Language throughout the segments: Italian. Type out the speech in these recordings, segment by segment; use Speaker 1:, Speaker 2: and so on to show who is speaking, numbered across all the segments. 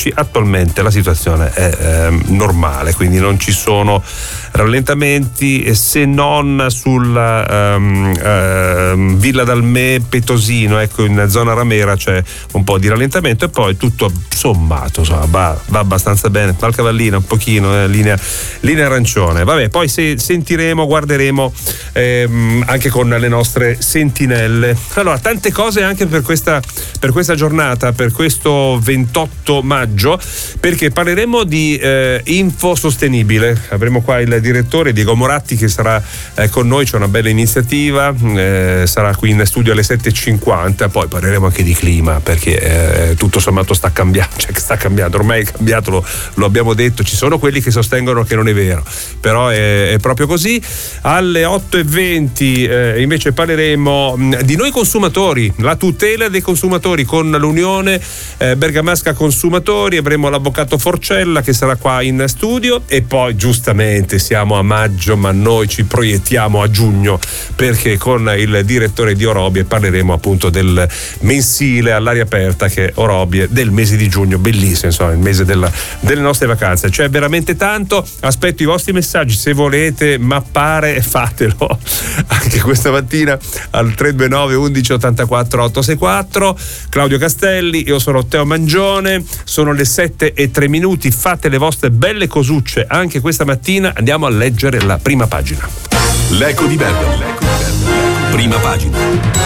Speaker 1: 15. Attualmente la situazione è normale, quindi non ci sono rallentamenti, se non sulla Villa Dalmè Petosino, ecco, in zona Ramera c'è un po' di rallentamento, e poi tutto sommato va abbastanza bene. Valcavallina un pochino, linea arancione. Vabbè, poi se sentiremo, guarderemo anche con le nostre sentinelle. Allora, tante cose anche per questa giornata, per questo 28 maggio, perché parleremo di Info Sostenibile. Avremo qua il direttore Diego Moratti che sarà con noi. C'è una bella iniziativa, sarà qui in studio alle 7:50. Poi parleremo anche di clima, perché tutto sommato sta cambiando, ormai è cambiato, lo abbiamo detto. Ci sono quelli che sostengono che non è vero, però è proprio così. Alle 8:20 invece parleremo di noi consumatori, la tutela dei consumatori con l'Unione Bergamasca Consumatori. Avremo l'avvocato Forcella che sarà qua in studio, e poi giustamente siamo a maggio, ma noi ci proiettiamo a giugno, perché con il direttore di Orobie parleremo appunto del mensile all'aria aperta, che è Orobie, del mese di giugno, bellissimo, insomma, il mese delle nostre vacanze. C'è veramente tanto. Aspetto i vostri messaggi, se volete mappare fatelo anche questa mattina al 329 11 84 864. Claudio Castelli, io sono Teo Mangione, sono le 7:03. Fate le vostre belle cosucce anche questa mattina. Andiamo a leggere la prima pagina.
Speaker 2: L'Eco di Bergamo, prima pagina.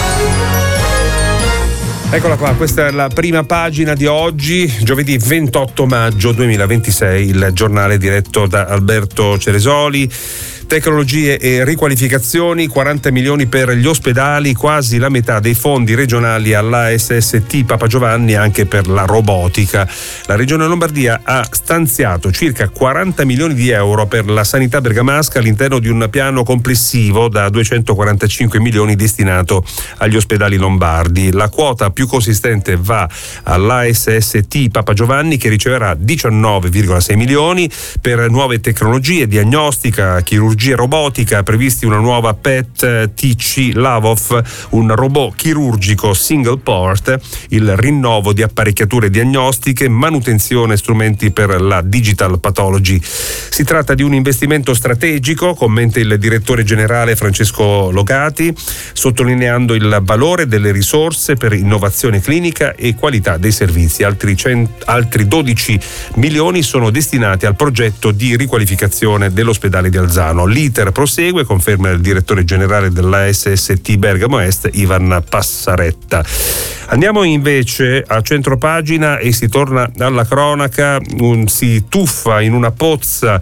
Speaker 1: Eccola qua, questa è la prima pagina di oggi, giovedì 28 maggio 2026, il giornale diretto da Alberto Ceresoli. Tecnologie e riqualificazioni, 40 milioni per gli ospedali, quasi la metà dei fondi regionali all'ASST Papa Giovanni anche per la robotica. La Regione Lombardia ha stanziato circa 40 milioni di euro per la sanità bergamasca all'interno di un piano complessivo da 245 milioni destinato agli ospedali lombardi. La quota più consistente va all'ASST Papa Giovanni, che riceverà 19,6 milioni per nuove tecnologie, diagnostica, chirurgia, robotica. Previsti una nuova PET TC Lavov, un robot chirurgico single port, il rinnovo di apparecchiature diagnostiche, manutenzione strumenti per la digital pathology. Si tratta di un investimento strategico, commenta il direttore generale Francesco Logati, sottolineando il valore delle risorse per innovazione clinica e qualità dei servizi. Altri 12 milioni sono destinati al progetto di riqualificazione dell'ospedale di Alzano. L'iter prosegue, conferma il direttore generale dell'ASST Bergamo Est, Ivan Passaretta. Andiamo invece a centropagina e si torna alla cronaca. Si tuffa in una pozza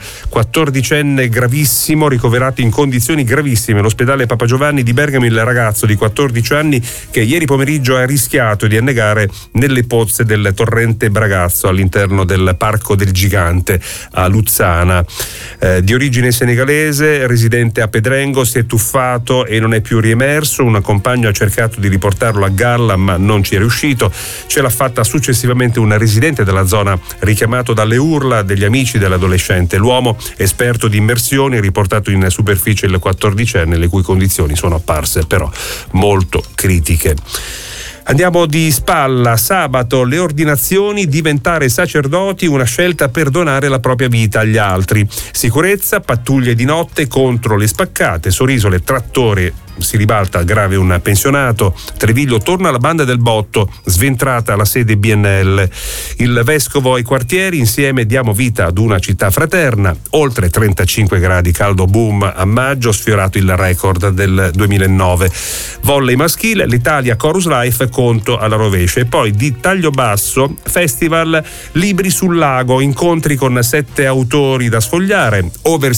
Speaker 1: 14enne gravissimo, ricoverato in condizioni gravissime all'ospedale Papa Giovanni di Bergamo il ragazzo di 14 anni che ieri pomeriggio ha rischiato di annegare nelle pozze del torrente Bragazzo all'interno del Parco del Gigante a Luzzana. Di origine senegalese, residente a Pedrengo, si è tuffato e non è più riemerso. Un compagno ha cercato di riportarlo a galla ma non ci è riuscito. Ce l'ha fatta successivamente un residente della zona, richiamato dalle urla degli amici dell'adolescente. L'uomo, esperto di immersioni, riportato in superficie il 14enne, le cui condizioni sono apparse però molto critiche. Andiamo di spalla. Sabato le ordinazioni, diventare sacerdoti, una scelta per donare la propria vita agli altri. Sicurezza, pattuglie di notte contro le spaccate. Sorrisole, trattore, si ribalta grave un pensionato. Treviglio torna alla banda del botto, sventrata la sede BNL. Il vescovo ai quartieri, insieme diamo vita ad una città fraterna. Oltre 35 gradi, caldo boom a maggio, sfiorato il record del 2009. Volley maschile, l'Italia Chorus Life, conto alla rovescia. E poi di taglio basso, festival Libri sul Lago, incontri con 7 autori da sfogliare. Over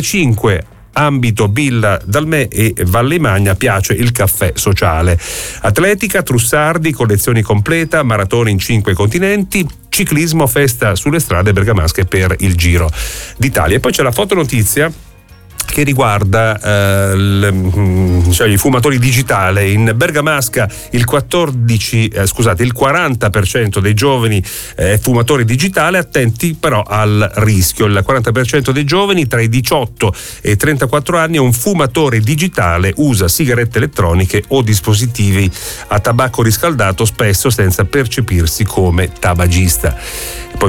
Speaker 1: 65, ambito Villa Dalmè e Valle Magna, piace il caffè sociale. Atletica, Trussardi, collezioni completa, maratone in 5 continenti. Ciclismo, festa sulle strade bergamasche per il Giro d'Italia. E poi c'è la fotonotizia che riguarda i fumatori digitali. In Bergamasca il 40% dei giovani è fumatore digitale, attenti però al rischio. Il 40% dei giovani tra i 18 e i 34 anni è un fumatore digitale, usa sigarette elettroniche o dispositivi a tabacco riscaldato, spesso senza percepirsi come tabagista. Poi